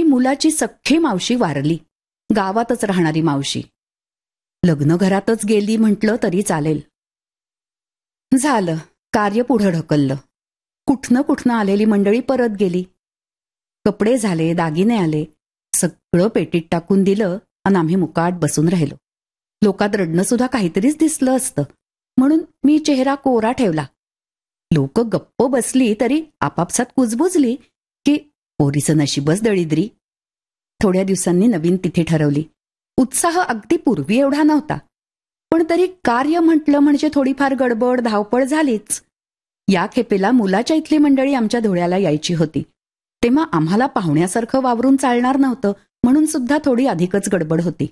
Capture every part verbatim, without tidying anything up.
मुलाची सख्खी मावशी वारली, गावातच राहणारी मावशी. लग्न घरातच गेली म्हटलं तरी चालेल. झालं, कार्य पुढं ढकललं. कुठनं कुठनं आलेली मंडळी परत गेली. कपडे झाले, दागिने आले, सगळं पेटीत टाकून दिलं आणि आम्ही मुकाट बसून राहिलो. लोकात रडणं सुद्धा काहीतरीच दिसलं असतं म्हणून मी चेहरा कोरा ठेवला. लोक गप्प बसली तरी आपापसात कुजबुजली की पोरीचं नशीबच दळिद्री. थोड्या दिवसांनी नवीन तिथी ठरवली. उत्साह अगदी पूर्वी एवढा नव्हता, पण तरी कार्य म्हटलं म्हणजे थोडीफार गडबड धावपळ झालीच. या खेपेला मुलाच्या इथली मंडळी आमच्या धुळ्याला यायची होती, तेव्हा आम्हाला पाहुण्यासारखं वावरून चालणार नव्हतं म्हणून सुद्धा थोडी अधिकच गडबड होती.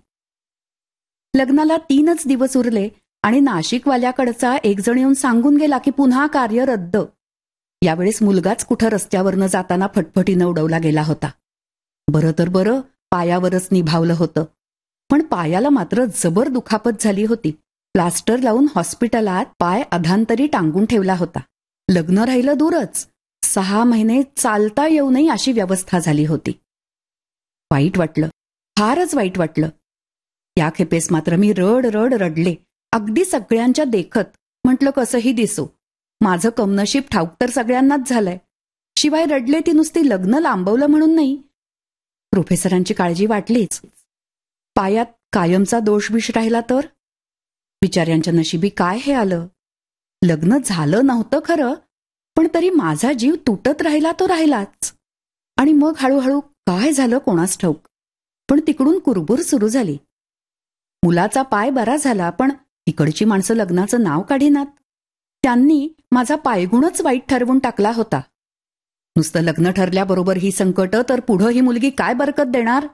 लग्नाला तीनच दिवस उरले आणि नाशिकवाल्याकडचा एक जण येऊन सांगून गेला की पुन्हा कार्य रद्द. यावेळेस मुलगाच कुठं रस्त्यावरनं जाताना फटफटीनं उडवला गेला होता. बरं तर बरं, पायावरच निभावलं होतं, पण पायाला मात्र जबर दुखापत झाली होती. प्लास्टर लावून हॉस्पिटलात पाय अधांतरी टांगून ठेवला होता. लग्न राहिलं दूरच, सहा महिने चालता येऊ नये अशी व्यवस्था झाली होती. वाईट वाटलं, फारच वाईट वाटलं. या खेपेस मात्र मी रड रड रडले, अगदी सगळ्यांच्या देखत. म्हटलं कसंही दिसो, माझं कमनशीब ठाऊक तर सगळ्यांनाच झालंय. शिवाय रडले ती नुसती लग्न लांबवलं म्हणून नाही. प्रोफेसरांची काळजी वाटलीच. पायात कायमचा दोषविष राहिला तर? बिचाऱ्यांच्या नशिबी काय हे आलं. लग्न झालं नव्हतं खरं, पण तरी माझा जीव तुटत राहिला तो राहिलाच. आणि मग हळूहळू काय झालं कोणास ठाऊक, पण तिकडून कुरबुर सुरू झाली. मुलाचा पाय बरा झाला, पण तिकडची माणसं लग्नाचं नाव काढीनात. त्यांनी माझा पायगुणच वाईट ठरवून टाकला होता. नुसतं लग्न ठरल्याबरोबर ही संकट, तर पुढं ही मुलगी काय बरकत देणार?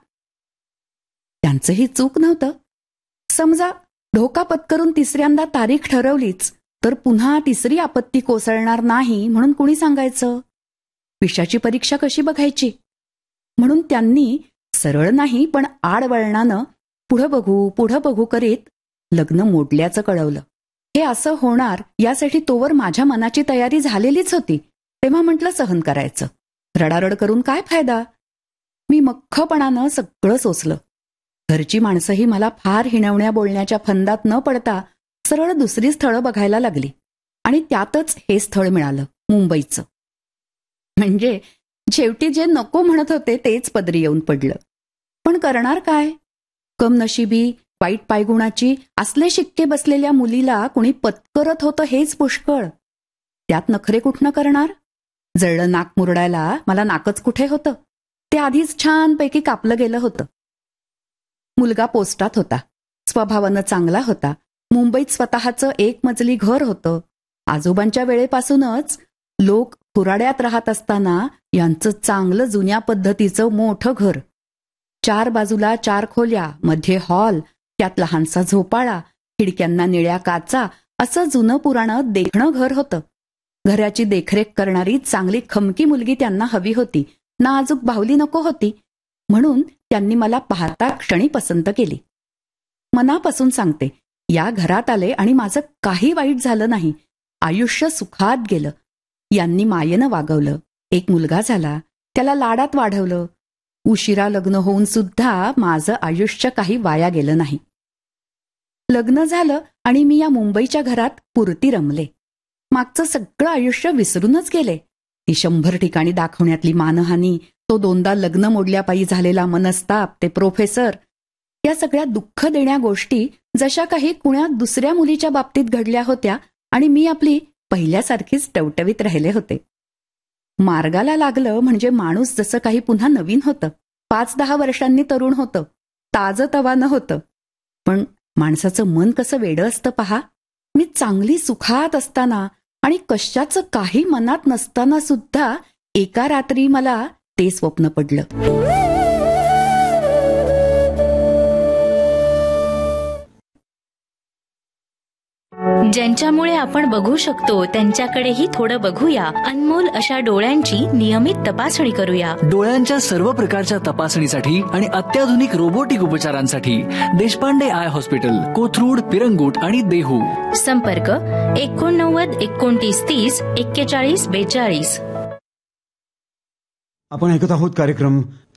त्यांचंही चूक नव्हतं. समजा धोका पत्करून तिसऱ्यांदा तारीख ठरवलीच तर पुन्हा तिसरी आपत्ती कोसळणार नाही म्हणून कुणी सांगायचं? विषयाची परीक्षा कशी बघायची? म्हणून त्यांनी सरळ नाही पण आडवळणानं पुढं बघू पुढं बघू करीत लग्न मोडल्याचं कळवलं. हे असं होणार यासाठी तोवर माझ्या मनाची तयारी झालेलीच होती. तेव्हा म्हटलं सहन करायचं, रडारड करून काय फायदा. मी मख्खपणानं सगळं सोसलं. घरची माणसंही मला फार हिणवण्या बोलण्याच्या फंदात न पडता सरळ दुसरी स्थळं बघायला लागली आणि त्यातच हे स्थळ मिळालं, मुंबईचं. म्हणजे शेवटी जे नको म्हणत होते तेच पदरी येऊन पडलं. पण करणार काय? कमनशिबी, वाईट पायगुणाची असले शिक्के बसलेल्या मुलीला कुणी पत्करत होतं हेच पुष्कळ. त्यात नखरे कुठनं करणार? जळलं नाक मुरडायला मला नाकच कुठे होतं? ते आधीच छानपैकी कापलं गेलं होतं. मुलगा पोस्टात होता, स्वभावानं चांगला होता. मुंबईत स्वतःचं एक मजली घर होतं. आजोबांच्या वेळेपासूनच लोक खुराड्यात राहत असताना यांचं चांगलं जुन्या पद्धतीचं मोठं घर. चार बाजूला चार खोल्या, मध्ये हॉल, त्यात लहानसा झोपाळा, खिडक्यांना निळ्या काचा, असं जुनं पुराणं देखणं घर होतं. घराची देखरेख करणारी चांगली खमकी मुलगी त्यांना हवी होती, नाजूक बाहुली नको होती. म्हणून त्यांनी मला पाहता क्षणी पसंत केली. मनापासून सांगते, या घरात आले आणि माझं काही वाईट झालं नाही. आयुष्य सुखात गेलं. यांनी मायेनं वागवलं. एक मुलगा झाला, त्याला लाडात वाढवलं. उशिरा लग्न होऊन सुद्धा माझं आयुष्य काही वाया गेलं नाही. लग्न झालं आणि मी या मुंबईच्या घरात पुरती रमले. मागचं सगळं आयुष्य विसरूनच गेले. ती शंभर ठिकाणी दाखवण्यातली मानहानी, तो दोनदा लग्न मोडल्यापायी झालेला मनस्ताप, ते प्रोफेसर, या सगळ्या दुःख देण्या गोष्टी जशा काही कुण्या दुसऱ्या मुलीच्या बाबतीत घडल्या होत्या आणि मी आपली पहिल्यासारखीच टवटवीत राहिले होते. मार्गाला लागलं म्हणजे माणूस जसं काही पुन्हा नवीन होतं. पाच दहा वर्षांनी तरुण होतं, ताजं तवानं होतं. पण माणसाचं मन कसं वेडं असतं पहा. मी चांगली सुखात असताना आणि कशाचं काही मनात नसताना सुद्धा एका रात्री मला ते स्वप्न पडलं. ज्यांच्यामुळे आपण बघू शकतो त्यांच्याकडेही थोडं बघूया. अनमोल अशा डोळ्यांची नियमित तपासणी करूया. डोळ्यांच्या सर्व प्रकारच्या तपासणीसाठी आणि अत्याधुनिक रोबोटिक उपचारांसाठी देशपांडे आय हॉस्पिटल, कोथरूड, पिरंगुट आणि देहू. संपर्क एकोणनव्वद एकोणतीस तीस एक्केचाळीस बेचाळीस. आपण ऐकत आहोत कार्यक्रम